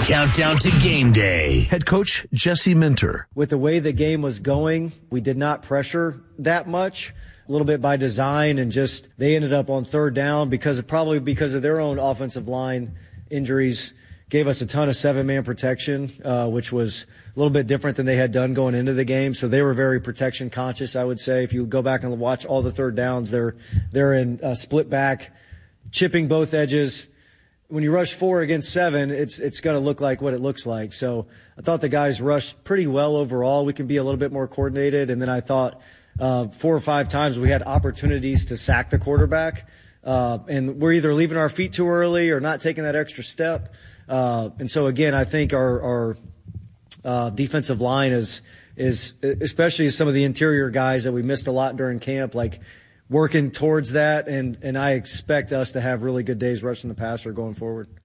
Countdown to game day. Head coach Jesse Minter. With the way the game was going, we did not pressure that much. A little bit by design, and just they ended up on third down because of their own offensive line injuries. Gave us a ton of 7-man protection, which was a little bit different than they had done going into the game. So they were very protection conscious, I would say. If you go back and watch all the third downs, they're in split back, chipping both edges. When you rush 4 against 7, it's going to look like what it looks like. So I thought the guys rushed pretty well overall. We can be a little bit more coordinated. And then I thought 4 or 5 times we had opportunities to sack the quarterback. And we're either leaving our feet too early or not taking that extra step. And so, again, I think our defensive line is especially some of the interior guys that we missed a lot during camp, like working towards that. And I expect us to have really good days rushing the passer going forward.